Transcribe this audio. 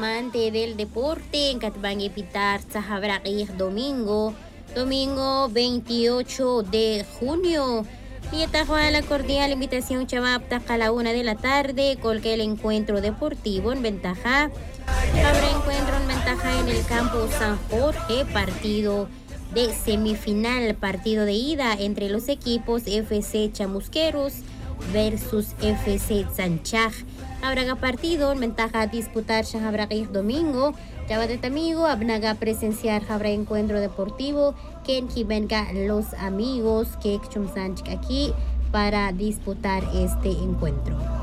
amante del deporte, en Katbangi Pitar, Sahabraqih, domingo 28 de junio. Y esta fue la cordial invitación Chamapta a la 1 de la tarde, con que el encuentro deportivo en ventaja. Habrá encuentro en ventaja en el campo San Jorge, partido de semifinal, partido de ida entre los equipos FC Chamusqueros versus FC Sanchaj. Habrá partido en ventaja a disputar Shahabraqih domingo. Yabadet amigo, abnaga presenciar habrá encuentro deportivo. Ken venga los amigos que Sanchaj aquí para disputar este encuentro.